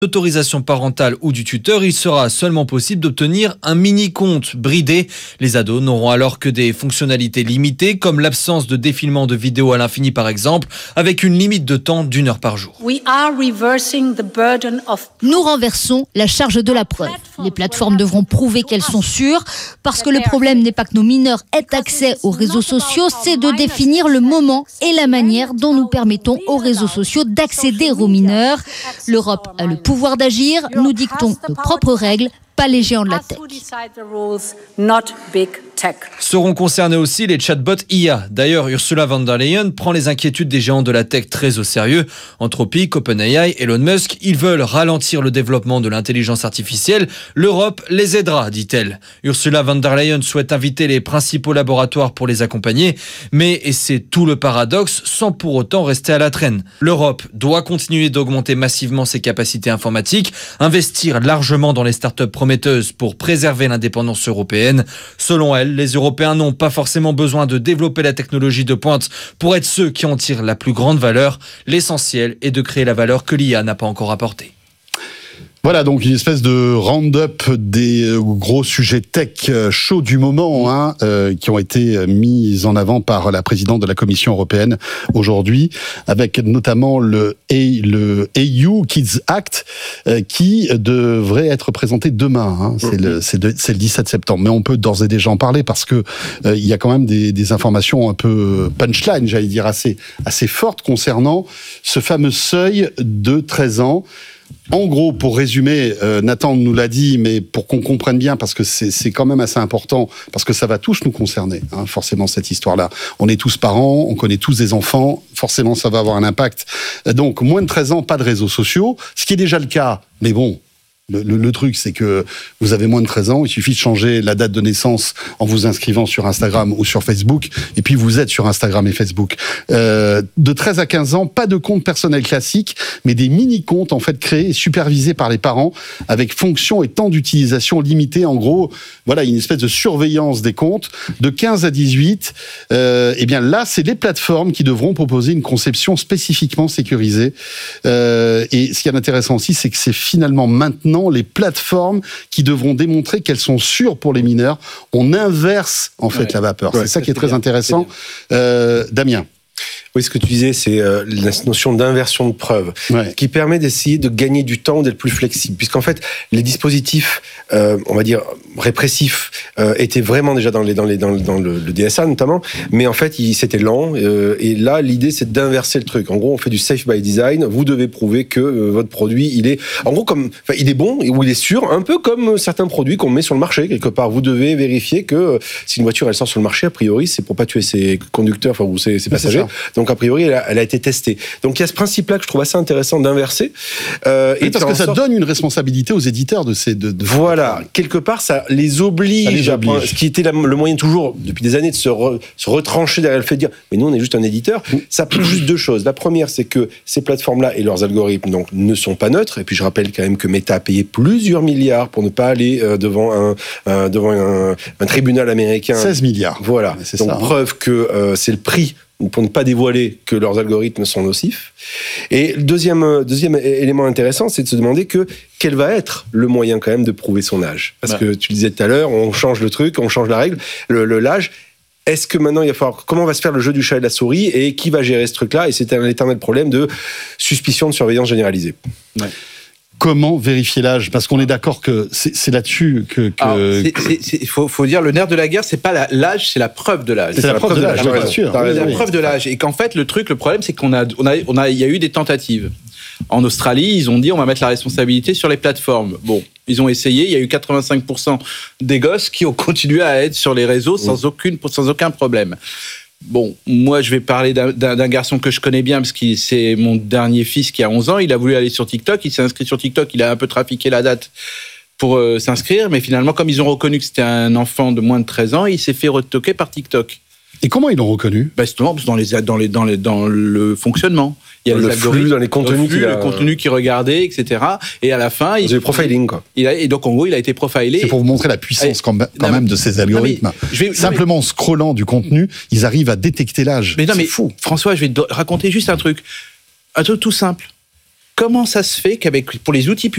D'autorisation parentale ou du tuteur, il sera seulement possible d'obtenir un mini-compte bridé. Les ados n'auront alors que des fonctionnalités limitées, comme l'absence de défilement de vidéos à l'infini par exemple, avec une limite de temps d'1 heure par jour. Nous renversons la charge de la preuve. Les plateformes devront prouver qu'elles sont sûres, parce que le problème n'est pas que nos mineurs aient accès aux réseaux sociaux, c'est de définir le moment et la manière dont nous permettons aux réseaux sociaux d'accéder aux mineurs. L'Europe a le pouvoir d'agir, nous dictons nos propres règles, pas les géants de la tech. Seront concernés aussi les chatbots IA. D'ailleurs, Ursula von der Leyen prend les inquiétudes des géants de la tech très au sérieux. Anthropic, OpenAI, Elon Musk, ils veulent ralentir le développement de l'intelligence artificielle. L'Europe les aidera, dit-elle. Ursula von der Leyen souhaite inviter les principaux laboratoires pour les accompagner, mais, et c'est tout le paradoxe, sans pour autant rester à la traîne. L'Europe doit continuer d'augmenter massivement ses capacités informatiques, investir largement dans les startups prometteuses pour préserver l'indépendance européenne. Selon elle, les Européens n'ont pas forcément besoin de développer la technologie de pointe pour être ceux qui en tirent la plus grande valeur. L'essentiel est de créer la valeur que l'IA n'a pas encore apportée. Voilà donc une espèce de round-up des gros sujets tech chauds du moment qui ont été mis en avant par la présidente de la Commission européenne aujourd'hui, avec notamment le EU Kids Act qui devrait être présenté demain. C'est le 17 septembre. Mais on peut d'ores et déjà en parler parce que il y a quand même des informations un peu punchline, j'allais dire assez fortes concernant ce fameux seuil de 13 ans. En gros, pour résumer, Nathan nous l'a dit, mais pour qu'on comprenne bien, parce que c'est quand même assez important, parce que ça va tous nous concerner, forcément, cette histoire-là. On est tous parents, on connaît tous des enfants, forcément, ça va avoir un impact. Donc, moins de 13 ans, pas de réseaux sociaux, ce qui est déjà le cas, mais bon... Le truc, c'est que vous avez moins de 13 ans, il suffit de changer la date de naissance en vous inscrivant sur Instagram ou sur Facebook, et puis vous êtes sur Instagram et Facebook. De 13 à 15 ans, pas de compte personnel classique, mais des mini-comptes en fait créés et supervisés par les parents, avec fonction et temps d'utilisation limités. En gros, voilà, une espèce de surveillance des comptes. De 15 à 18, eh bien là, c'est les plateformes qui devront proposer une conception spécifiquement sécurisée. Et ce qui est intéressant aussi, c'est que c'est finalement maintenant les plateformes qui devront démontrer qu'elles sont sûres pour les mineurs. On inverse en fait la vapeur. C'est ça qui est très intéressant. Damien. Oui, ce que tu disais, c'est la notion d'inversion de preuve, qui permet d'essayer de gagner du temps, d'être plus flexible. Puisqu'en fait, les dispositifs, on va dire, répressifs, étaient vraiment déjà dans le DSA notamment, mais en fait, c'était lent. Et là, l'idée, c'est d'inverser le truc. En gros, on fait du safe by design. Vous devez prouver que votre produit, il est, en gros, il est bon ou il est sûr, un peu comme certains produits qu'on met sur le marché quelque part. Vous devez vérifier que si une voiture elle sort sur le marché, a priori, c'est pour pas tuer ses conducteurs, ou ses passagers. Donc, a priori, elle a été testée. Donc, il y a ce principe-là que je trouve assez intéressant d'inverser. Et parce que ça donne une responsabilité aux éditeurs de ces... Voilà. Quelque part, ça les oblige. Ce qui était le moyen toujours, depuis des années, de se retrancher derrière le fait de dire « mais nous, on est juste un éditeur ». Ça prouve juste deux choses. La première, c'est que ces plateformes-là et leurs algorithmes donc, ne sont pas neutres. Et puis, je rappelle quand même que Meta a payé plusieurs milliards pour ne pas aller devant un tribunal américain. 16 milliards. Voilà. Donc, ça, preuve que c'est le prix pour ne pas dévoiler que leurs algorithmes sont nocifs. Et le deuxième élément intéressant, c'est de se demander quel va être le moyen quand même de prouver son âge. Parce que tu le disais tout à l'heure, on change le truc, on change la règle, l'âge. Est-ce que maintenant, il va falloir... Comment va se faire le jeu du chat et de la souris et qui va gérer ce truc-là? Et c'est un éternel problème de suspicion de surveillance généralisée. Ouais. Comment vérifier l'âge? Parce qu'on est d'accord que c'est là-dessus que... Il faut dire, le nerf de la guerre, c'est pas l'âge, c'est la preuve de l'âge. C'est la preuve de l'âge, bien sûr. C'est la preuve de l'âge. Et qu'en fait, le problème, c'est il y a eu des tentatives. En Australie, ils ont dit, on va mettre la responsabilité sur les plateformes. Bon, ils ont essayé, il y a eu 85% des gosses qui ont continué à être sur les réseaux sans aucun problème. Bon, moi, je vais parler d'un garçon que je connais bien, parce que c'est mon dernier fils qui a 11 ans. Il a voulu aller sur TikTok, il s'est inscrit sur TikTok, il a un peu trafiqué la date pour s'inscrire, mais finalement, comme ils ont reconnu que c'était un enfant de moins de 13 ans, il s'est fait retoquer par TikTok. Et comment ils l'ont reconnu? Justement, dans le fonctionnement. Il y a le flux, dans les contenus le contenu qu'il regardait, etc. Et à la fin... C'est le profiling, quoi. Et donc, en gros, il a été profilé. C'est pour vous montrer la puissance quand même de ces algorithmes. Simplement en scrollant du contenu, ils arrivent à détecter l'âge. C'est fou. François, je vais te raconter juste un truc tout simple. Comment ça se fait pour les outils